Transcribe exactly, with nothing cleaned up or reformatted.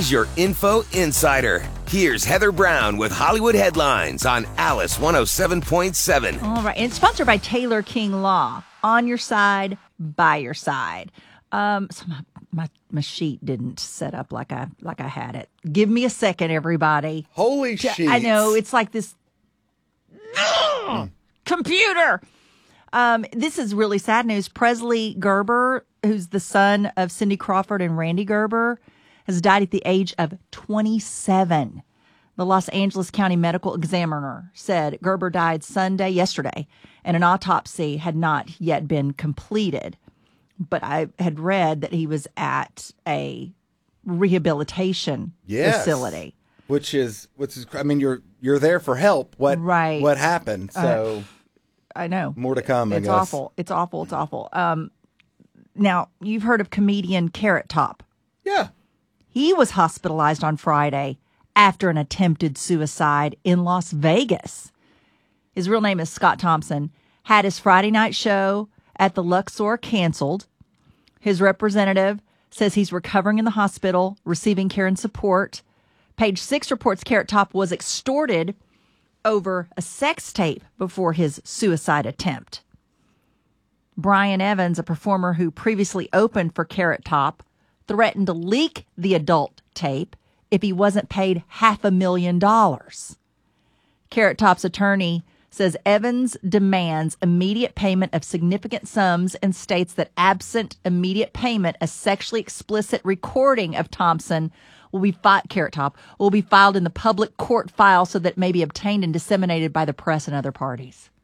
She's your info insider. Here's Heather Brown with Hollywood Headlines on Alice one oh seven point seven. All right. And it's sponsored by Taylor King Law. On your side, by your side. Um, so my, my my sheet didn't set up like I like I had it. Give me a second, everybody. Holy shit! I know it's like this mm. computer. Um, this is really sad news. Presley Gerber, who's the son of Cindy Crawford and Randy Gerber, has died at the age of twenty-seven. The Los Angeles County Medical Examiner said Gerber died Sunday, yesterday, and an autopsy had not yet been completed. But I had read that he was at a rehabilitation yes. facility. Which is, which is, I mean, you're you're there for help. What right. what happened? So uh, I know. More to come, I it's guess. awful. It's awful. It's awful. Um, now, you've heard of comedian Carrot Top. Yeah. He was hospitalized on Friday after an attempted suicide in Las Vegas. His real name is Scott Thompson. Had his Friday night show at the Luxor canceled. His representative says he's recovering in the hospital, receiving care and support. Page Six reports Carrot Top was extorted over a sex tape before his suicide attempt. Brian Evans, a performer who previously opened for Carrot Top, threatened to leak the adult tape if he wasn't paid half a million dollars. Carrot Top's attorney says Evans demands immediate payment of significant sums and states that absent immediate payment, a sexually explicit recording of Thompson will be fi- Carrot Top will be filed in the public court file so that it may be obtained and disseminated by the press and other parties.